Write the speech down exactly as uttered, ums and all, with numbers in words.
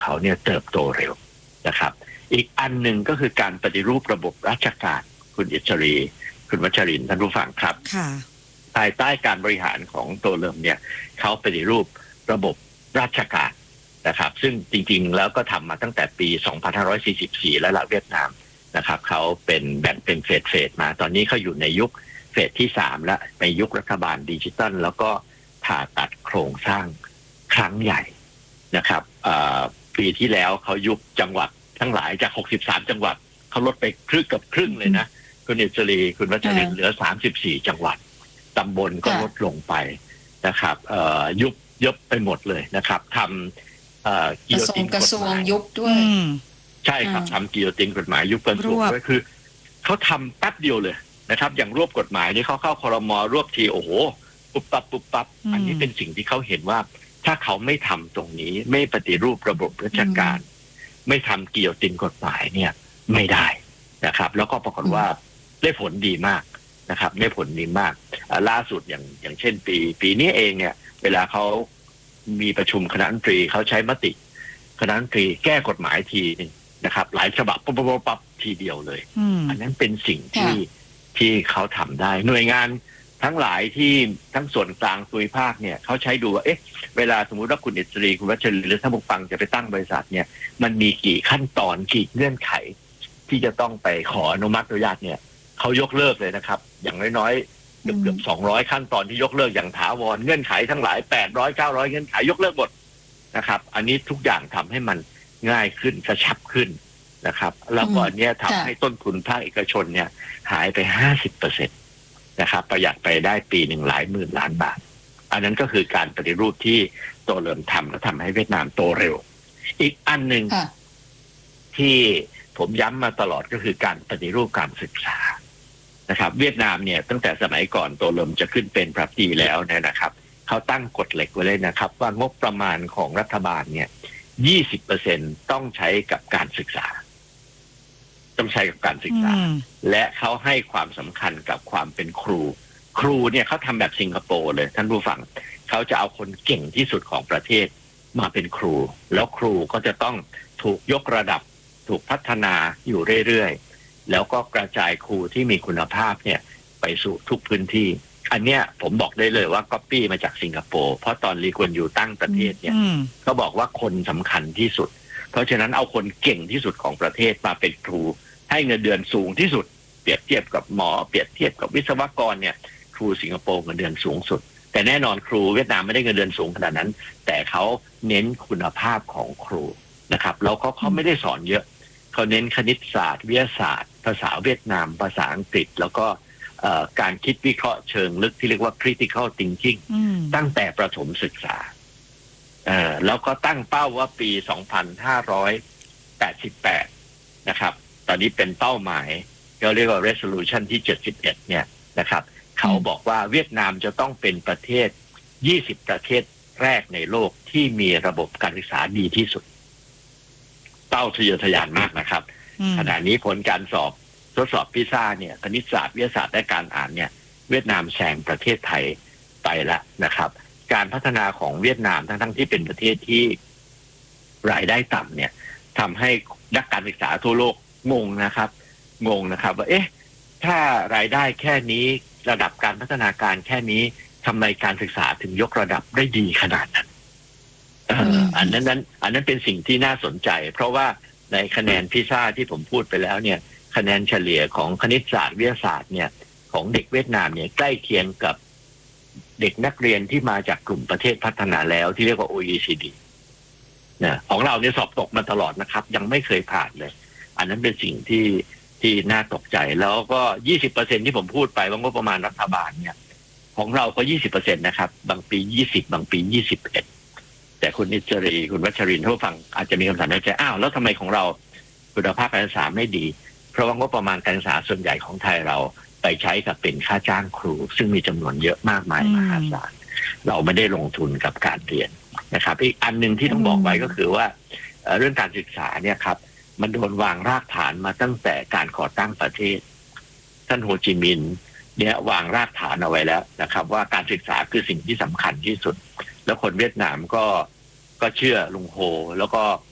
เขาเนี่ยเติบโตเร็วนะครับอีกอันหนึ่งก็คือการปฏิรูประบบราชการคุณอิสรีคุณวัชรินทร์ท่านผู้ฟังครับภายใต้การบริหารของโตเลิมเนี่ยเขาปฏิรูประบบราชการนะครับซึ่งจริงๆแล้วก็ทำมาตั้งแต่ปีสองพันห้าร้อยสี่สิบสี่แล้วล่ะเวียดนามนะครับเขาเป็นแบ่งเป็นเฟสเฟสมาตอนนี้เขาอยู่ในยุคเฟสที่สามแล้วในยุครัฐบาลดิจิทัลแล้วก็ผ่าตัดโครงสร้างครั้งใหญ่นะครับปีที่แล้วเขายุบจังหวัดทั้งหลายจากหกสิบสามจังหวัดเขาลดไปครึ่งกับครึ่งเลยนะคุณอิสรีคุณวัชรินทร์เหลือสามสิบสี่จังหวัดตำบลก็ลดลงไปนะครับยุบยุบไปหมดเลยนะครับทำกิโยตินกฎหมายยุบด้วยใช่ครับทำกิโยตินกฎหมายยุบกระทรวงด้วยคือเขาทำแป๊บเดียวเลยนะครับอย่างรวบกฎหมายนี่เขาเข้าครม.รวบทีโอ้โหปุ๊บปั๊บปุ๊บปั๊บอันนี้เป็นสิ่งที่เขาเห็นว่าถ้าเขาไม่ทำตรงนี้ไม่ปฏิรูประบบราชการไม่ทำกิโยตินกฎหมายเนี่ยไม่ได้นะครับแล้วก็ปรากฏว่าได้ผลดีมากนะครับได้ผลดีมากล่าสุดอย่างอย่างเช่นปีปีนี้เองเนี่ยเวลาเขามีประชุมคณะรัฐมนตรีเขาใช้มติคณะรัฐมนตรีแก้กฎหมายทีนะครับหลายฉบับปั๊บปั๊บปั๊บทีเดียวเลยอันนั้นเป็นสิ่งที่ที่เขาทำได้หน่วยงานทั้งหลายที่ทั้งส่วนกลางภูมิภาคเนี่ยเขาใช้ดูว่าเอ๊ะเวลาสมมุติว่าคุณอิสรีคุณวัชรินทร์หรือท่านผู้ฟังจะไปตั้งบริษัทเนี่ยมันมีกี่ขั้นตอนกี่เงื่อนไขที่จะต้องไปขออนุมัติอนุญาตเนี่ยเขายกเลิกเลยนะครับอย่างน้อยๆเกือบเกือบสองร้อยขั้นตอนที่ยกเลิกอย่างถาวรเงื่อนไขทั้งหลายแปดร้อย เก้าร้อยเงื่อนไขยกเลิกหมดนะครับอันนี้ทุกอย่างทำให้มันง่ายขึ้นกระชับขึ้นนะครับแล้วก็เนี้ยทำให้ต้นทุนภาคเอกชนเนี่ยหายไป ห้าสิบเปอร์เซ็นต์ นะครับประหยัดไปได้ปีหนึ่งหลายหมื่นล้านบาทอันนั้นก็คือการปฏิรูปที่โตเริ่มทำและทำให้เวียดนามโตเร็วอีกอันหนึ่งที่ผมย้ำมาตลอดก็คือการปฏิรูปการศึกษานะครับเวียดนามเนี่ยตั้งแต่สมัยก่อนโตเริ่มจะขึ้นเป็นประธานาธิบดีแล้วเนี่ยนะครับเขาตั้งกฎเหล็กไว้เลยนะครับว่างบประมาณของรัฐบาลเนี่ย ยี่สิบเปอร์เซ็นต์ ต้องใช้กับการศึกษาต้องใช้กับการศึกษาและเขาให้ความสำคัญกับความเป็นครูครูเนี่ยเขาทำแบบสิงคโปร์เลยท่านผู้ฟังเขาจะเอาคนเก่งที่สุดของประเทศมาเป็นครูแล้วครูก็จะต้องถูกยกระดับถูกพัฒนาอยู่เรื่อยๆแล้วก็กระจายครูที่มีคุณภาพเนี่ยไปสู่ทุกพื้นที่อันเนี้ยผมบอกได้เลยว่าก๊อปปี้มาจากสิงคโปร์เพราะตอนลีกวนยูตั้งประเทศเนี่ยเขาบอกว่าคนสำคัญที่สุดเพราะฉะนั้นเอาคนเก่งที่สุดของประเทศมาเป็นครูให้เงินเดือนสูงที่สุดเปรียบเทียบกับหมอเปรียบเทียบกับวิศวกรเนี่ยครูสิงคโปร์เงินเดือนสูงสุดแต่แน่นอนครูเวียดนามไม่ได้เงินเดือนสูงขนาดนั้นแต่เขาเน้นคุณภาพของครูนะครับแล้วเขาเขาไม่ได้สอนเยอะเขาเน้นคณิตศาสตร์วิทยาศาสตร์ภาษาเวียดนามภาษาอังกฤษแล้วก็การคิดวิเคราะห์เชิงลึกที่เรียกว่า critical thinking ตั้งแต่ประถมศึกษาแล้วก็ตั้งเป้าว่าปีสองพันห้าร้อยแปดสิบแปดนะครับตอนนี้เป็นเป้าหมายเราเรียกว่า resolution ที่เจ็ดสิบเอ็ดเนี่ยนะครับเขาบอกว่าเวียดนามจะต้องเป็นประเทศยี่สิบประเทศแรกในโลกที่มีระบบการศึกษาดีที่สุดเป้าทะเยอทะยานมากนะครับขณะนี้ผลการสอบทดสอบพิซ่าเนี่ยคณิตศาสตร์วิทยาศาสตร์และการอ่านเนี่ยเวียดนามแซงประเทศไทยไปแล้วนะครับการพัฒนาของเวียดนามทั้งๆที่เป็นประเทศที่รายได้ต่ำเนี่ยทำให้นักการศึกษาทั่วโลกงงนะครับงงนะครับว่าเอ๊ะถ้ารายได้แค่นี้ระดับการพัฒนาการแค่นี้ทำไมการศึกษาถึงยกระดับได้ดีขนาดนั้นอันนั้นนั้นอันนั้นเป็นสิ่งที่น่าสนใจเพราะว่าในคะแนนพิซ่าที่ผมพูดไปแล้วเนี่ยคะแนนเฉลี่ยของคณิตศาสตร์วิทยาศาสตร์เนี่ยของเด็กเวียดนามเนี่ยใกล้เคียงกับเด็กนักเรียนที่มาจากกลุ่มประเทศพัฒนาแล้วที่เรียกว่า โอ อี ซี ดี นะของเราเนี่ยสอบตกมาตลอดนะครับยังไม่เคยผ่านเลยอันนั้นเป็นสิ่งที่ที่น่าตกใจแล้วก็ ยี่สิบเปอร์เซ็นต์ ที่ผมพูดไปว่างบประมาณรัฐบาลเนี่ยของเราก็ ยี่สิบเปอร์เซ็นต์ นะครับบางปียี่สิบบางปียี่สิบเอ็ดแต่คุณนิจรีคุณวัชรินทร์ผู้ฟังอาจจะมีคำถามในใจอ้าวแล้วทำไมของเราคุณภาพการศึกษาไม่ดีเพราะว่างบประมาณการศึกษาส่วนใหญ่ของไทยเราไปใช้กับเป็นค่าจ้างครูซึ่งมีจำนวนเยอะมากมายมหาศาลเราไม่ได้ลงทุนกับการเรียนนะครับอีกอันหนึ่งที่ต้องบอกไว้ก็คือว่าเรื่องการศึกษาเนี่ยครับมันโดนวางรากฐานมาตั้งแต่การก่อตั้งประเทศท่านโฮจิมินห์เนี่ยวางรากฐานเอาไว้แล้วนะครับว่าการศึกษาคือสิ่งที่สำคัญที่สุดแล้วคนเวียดนามก็ก็เชื่อลุงโฮแล้วก็